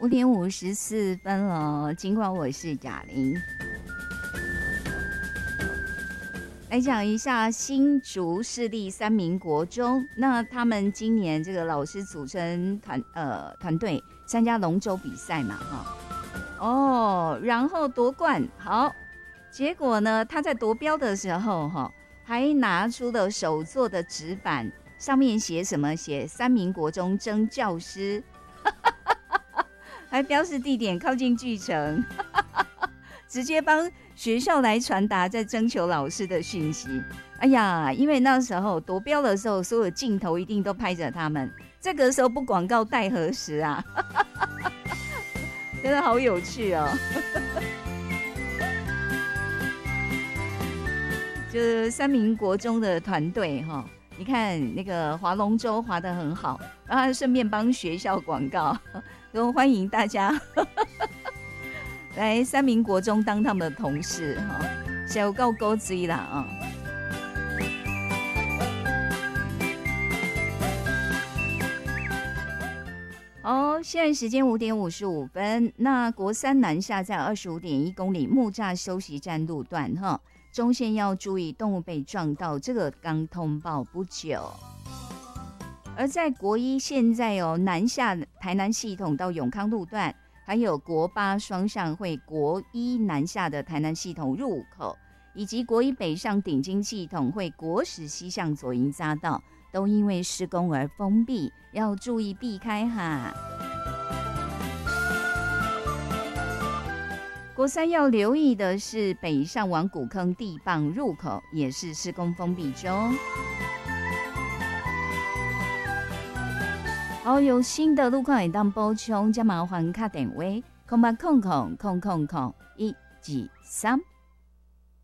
5:54了，尽管我是贾玲。来讲一下新竹市立三民国中，那他们今年这个老师组成团队参加龙舟比赛嘛，然后夺冠，好，结果呢，他在夺标的时候还拿出了手做的纸板，上面写什么？写三民国中征教师，还标示地点靠近巨城。直接帮学校来传达在征求老师的讯息。哎呀，因为那时候夺标的时候，所有镜头一定都拍着他们。这个时候不广告待何时啊？真的好有趣哦！就是三民国中的团队哈，你看那个划龙舟划得很好，然后顺便帮学校广告，都欢迎大家。来三民国中当他们的同事小够勾追啦现在时间5:55，那国三南下在25.1公里木栅休息站路段中线要注意动物被撞到，这个刚通报不久。而在国一现在南下台南系统到永康路段，还有国八双向会国一南下的台南系统入口，以及国一北上顶金系统会国十西向左营匝道，都因为施工而封闭，要注意避开哈。国三要留意的是北上往古坑地磅入口，也是施工封闭中。有新的路况也当补充，加麻烦打电话080000000123。